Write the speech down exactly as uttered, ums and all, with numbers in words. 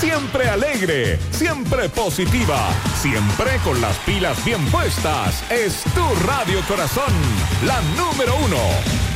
Siempre alegre, siempre positiva, siempre con las pilas bien puestas. Es tu Radio Corazón, la número uno.